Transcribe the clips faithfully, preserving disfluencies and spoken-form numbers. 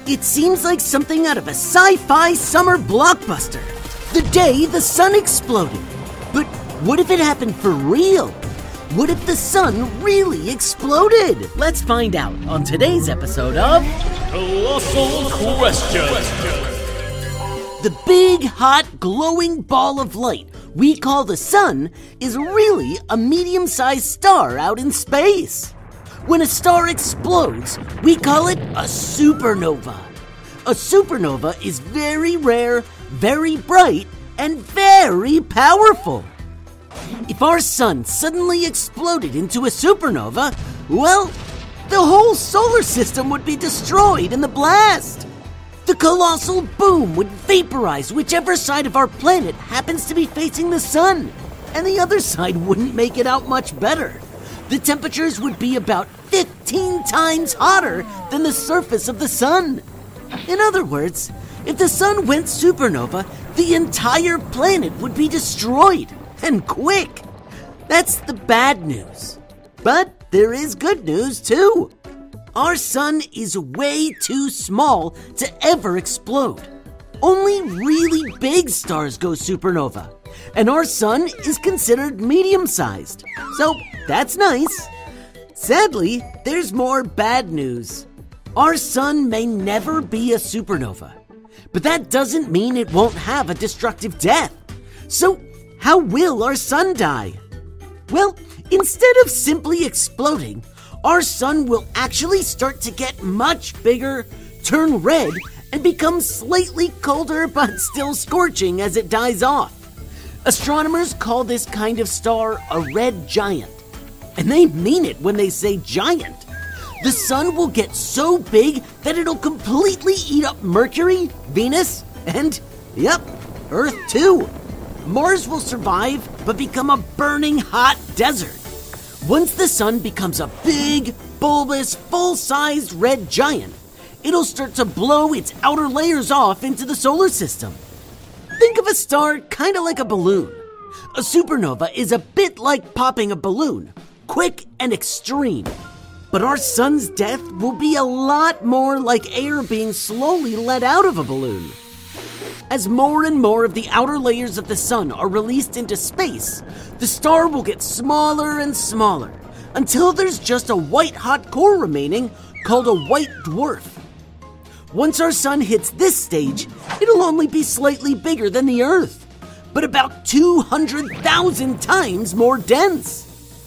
It seems like something out of a sci-fi summer blockbuster. The day the sun exploded. But what if it happened for real? What if the sun really exploded? Let's find out on today's episode of Colossal Question. The big, hot, glowing ball of light we call the sun is really a medium-sized star out in space. When a star explodes, we call it a supernova. A supernova is very rare, very bright, and very powerful. If our sun suddenly exploded into a supernova, well, the whole solar system would be destroyed in the blast. The colossal boom would vaporize whichever side of our planet happens to be facing the sun, and the other side wouldn't make it out much better. The temperatures would be about fifteen times hotter than the surface of the sun. In other words, if the sun went supernova, the entire planet would be destroyed, and quick. That's the bad news. But there is good news, too. Our sun is way too small to ever explode. Only really big stars go supernova, and our sun is considered medium-sized. So that's nice. Sadly, there's more bad news. Our sun may never be a supernova, but that doesn't mean it won't have a destructive death. So how will our sun die? Well, instead of simply exploding, our sun will actually start to get much bigger, turn red, and become slightly colder but still scorching as it dies off. Astronomers call this kind of star a red giant. And they mean it when they say giant. The sun will get so big that it'll completely eat up Mercury, Venus, and, yep, Earth too. Mars will survive but become a burning hot desert. Once the sun becomes a big, bulbous, full-sized red giant, it'll start to blow its outer layers off into the solar system. Think of a star kind of like a balloon. A supernova is a bit like popping a balloon, quick and extreme. But our sun's death will be a lot more like air being slowly let out of a balloon. As more and more of the outer layers of the sun are released into space, the star will get smaller and smaller until there's just a white-hot core remaining called a white dwarf. Once our sun hits this stage, it'll only be slightly bigger than the Earth, but about two hundred thousand times more dense.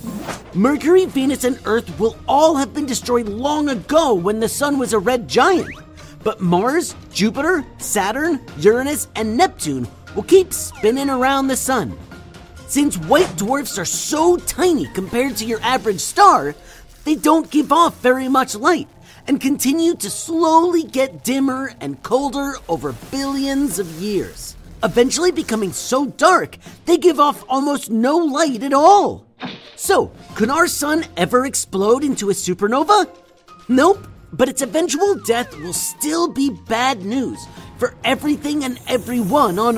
Mercury, Venus, and Earth will all have been destroyed long ago when the sun was a red giant. But Mars, Jupiter, Saturn, Uranus, and Neptune will keep spinning around the sun. Since white dwarfs are so tiny compared to your average star, they don't give off very much light and continue to slowly get dimmer and colder over billions of years, eventually becoming so dark they give off almost no light at all. So, could our sun ever explode into a supernova? Nope. But its eventual death will still be bad news for everything and everyone on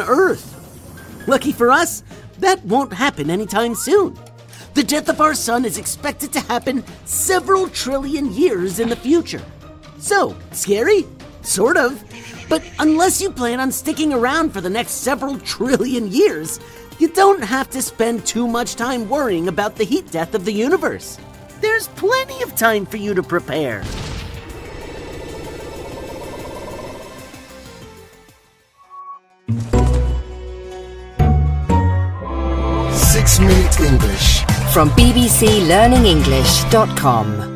Earth. Lucky for us, that won't happen anytime soon. The death of our sun is expected to happen several trillion years in the future. So, scary? Sort of. But unless you plan on sticking around for the next several trillion years, you don't have to spend too much time worrying about the heat death of the universe. There's plenty of time for you to prepare. Six Minute English from b b c learning english dot com.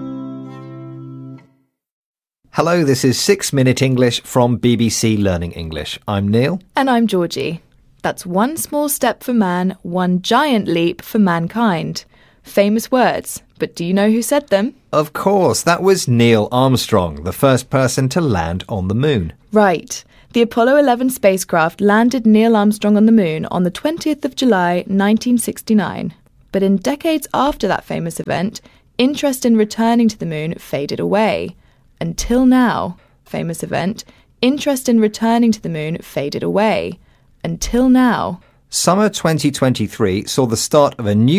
Hello, this is Six Minute English from B B C Learning English. I'm Neil. And I'm Georgie. That's one small step for man, one giant leap for mankind. Famous words, but do you know who said them? Of course, that was Neil Armstrong, the first person to land on the moon. Right. The Apollo eleven spacecraft landed Neil Armstrong on the moon on the twentieth of July, nineteen sixty-nine. But in decades after that famous event, interest in returning to the moon faded away. Until now, famous event, interest in returning to the moon faded away. Until now. Summer twenty twenty-three saw the start of a new